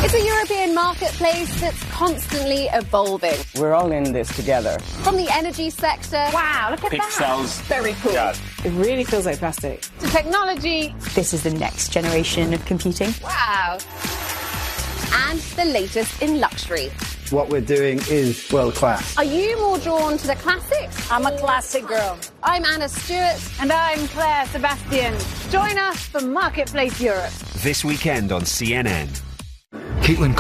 It's a European marketplace that's constantly evolving. We're all in this together. From the energy sector, Wow, look at Pixels. that. Very cool. Yeah. It really feels like plastic. to technology, This is the next generation of computing. wow, and the latest in luxury. What we're doing is world class. Are you more drawn to the classics? I'm a classic girl. I'm Anna Stewart. And I'm Claire Sebastian. Join us for Marketplace Europe. This weekend on CNN. Caitlin